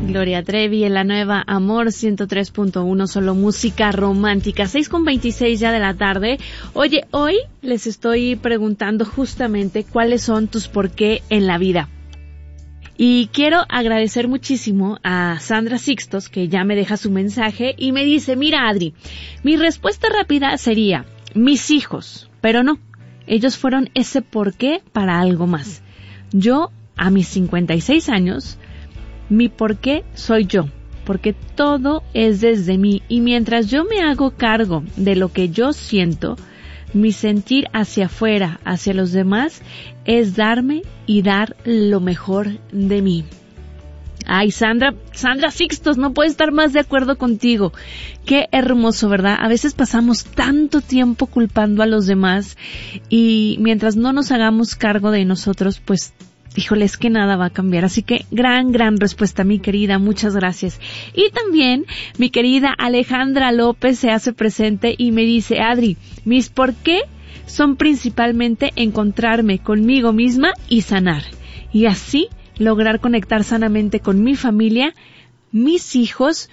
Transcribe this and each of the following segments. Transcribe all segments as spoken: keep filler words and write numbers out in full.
Gloria Trevi en la nueva Amor ciento tres punto uno, solo música romántica. seis con veintiséis ya de la tarde. Oye, hoy les estoy preguntando justamente cuáles son tus por qué en la vida. Y quiero agradecer muchísimo a Sandra Sixtos, que ya me deja su mensaje y me dice, mira Adri, mi respuesta rápida sería, mis hijos, pero no, ellos fueron ese por qué para algo más. Yo, a mis cincuenta y seis años, mi por qué soy yo, porque todo es desde mí y mientras yo me hago cargo de lo que yo siento, mi sentir hacia afuera, hacia los demás, es darme y dar lo mejor de mí. Ay, Sandra, Sandra Sixtos, no puedo estar más de acuerdo contigo. Qué hermoso, ¿verdad? A veces pasamos tanto tiempo culpando a los demás y mientras no nos hagamos cargo de nosotros, pues híjole, es que nada va a cambiar. Así que gran, gran respuesta, mi querida. Muchas gracias. Y también mi querida Alejandra López se hace presente y me dice, Adri, mis por qué son principalmente encontrarme conmigo misma y sanar. Y así lograr conectar sanamente con mi familia, mis hijos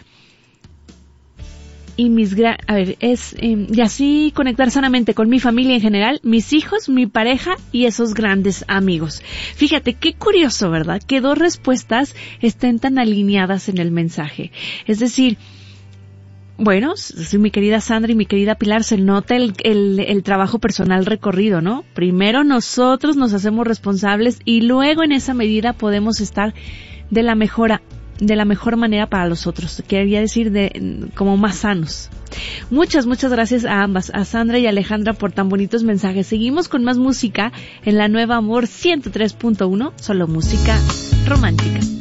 y mis gra- a ver, es eh, y así conectar sanamente con mi familia en general, mis hijos, mi pareja y esos grandes amigos. Fíjate qué curioso, ¿verdad? Que dos respuestas estén tan alineadas en el mensaje. Es decir, bueno, si mi querida Sandra y mi querida Pilar, se nota el, el, el trabajo personal recorrido, ¿no? Primero nosotros nos hacemos responsables y luego en esa medida podemos estar de la mejora de la mejor manera para los otros, quería decir de como más sanos. Muchas, muchas gracias a ambas, a Sandra y a Alejandra por tan bonitos mensajes. Seguimos con más música en la nueva Amor ciento tres punto uno, solo música romántica.